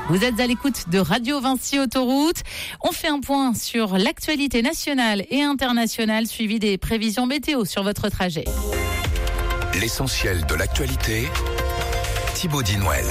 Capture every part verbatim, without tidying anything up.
Vous êtes à l'écoute de Radio Vinci Autoroute. On fait un point sur l'actualité nationale et internationale, suivi des prévisions météo sur votre trajet. L'essentiel de l'actualité, Thibaut Dinouel.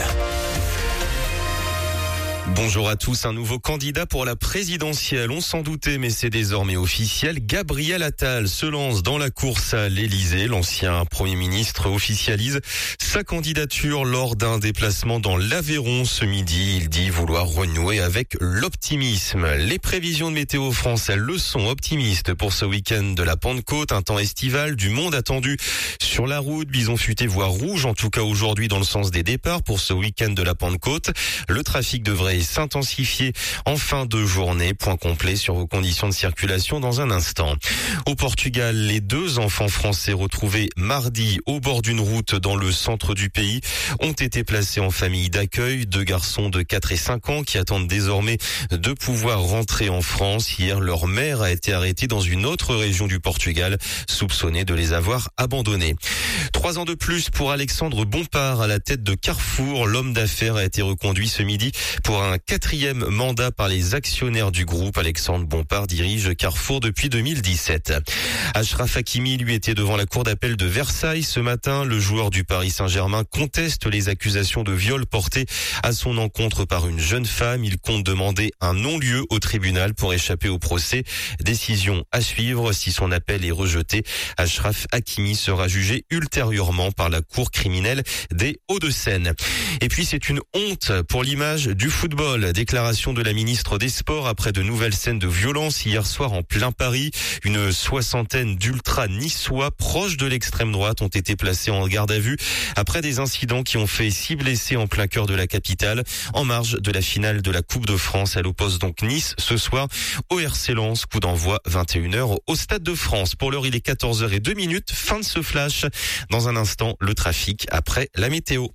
Bonjour à tous, un nouveau candidat pour la présidentielle. On s'en doutait, mais c'est désormais officiel. Gabriel Attal se lance dans la course à l'Élysée. L'ancien Premier ministre officialise sa candidature lors d'un déplacement dans l'Aveyron ce midi. Il dit vouloir renouer avec l'optimisme. Les prévisions de Météo France, elles le sont optimistes pour ce week-end de la Pentecôte. Un temps estival, du monde attendu sur la route. Bison futé, voire rouge, en tout cas aujourd'hui dans le sens des départs pour ce week-end de la Pentecôte. Le trafic devrait s'intensifier en fin de journée. Point complet sur vos conditions de circulation dans un instant. Au Portugal, les deux enfants français retrouvés mardi au bord d'une route dans le centre du pays ont été placés en famille d'accueil. Deux garçons de quatre et cinq ans qui attendent désormais de pouvoir rentrer en France. Hier, leur mère a été arrêtée dans une autre région du Portugal, soupçonnée de les avoir abandonnés. Trois ans de plus pour Alexandre Bompard à la tête de Carrefour. L'homme d'affaires a été reconduit ce midi pour un quatrième mandat par les actionnaires du groupe. Alexandre Bompard dirige Carrefour depuis deux mille dix-sept. Achraf Hakimi, lui, était devant la cour d'appel de Versailles ce matin. Le joueur du Paris Saint-Germain conteste les accusations de viol portées à son encontre par une jeune femme. Il compte demander un non-lieu au tribunal pour échapper au procès. Décision à suivre. Si son appel est rejeté, Achraf Hakimi sera jugé ultérieurement par la cour criminelle des Hauts-de-Seine. Et puis c'est une honte pour l'image du football. Déclaration de la ministre des Sports après de nouvelles scènes de violence hier soir en plein Paris. Une soixantaine d'ultras niçois proches de l'extrême droite ont été placés en garde à vue après des incidents qui ont fait six blessés en plein cœur de la capitale en marge de la finale de la Coupe de France. Elle oppose donc Nice ce soir au R C Lens. Coup d'envoi vingt et une heures au Stade de France. Pour l'heure, il est quatorze heures zéro deux. Fin de ce flash. Dans un instant, le trafic après la météo.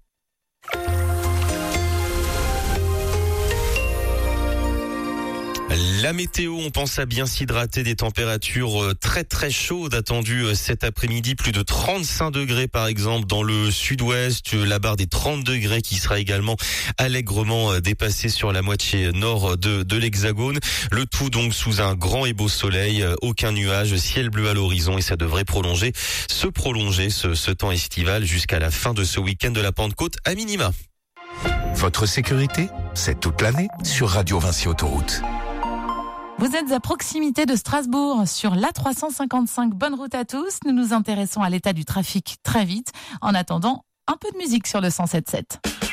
La météo, on pense à bien s'hydrater, des températures très très chaudes attendues cet après-midi, plus de trente-cinq degrés par exemple dans le sud-ouest, la barre des trente degrés qui sera également allègrement dépassée sur la moitié nord de, de l'Hexagone. Le tout donc sous un grand et beau soleil, aucun nuage, ciel bleu à l'horizon et ça devrait prolonger, se prolonger ce, ce temps estival jusqu'à la fin de ce week-end de la Pentecôte à minima. Votre sécurité, c'est toute l'année sur Radio Vinci Autoroute. Vous êtes à proximité de Strasbourg sur l'A trois cent cinquante-cinq. Bonne route à tous. Nous nous intéressons à l'état du trafic très vite. En attendant, un peu de musique sur le cent sept sept.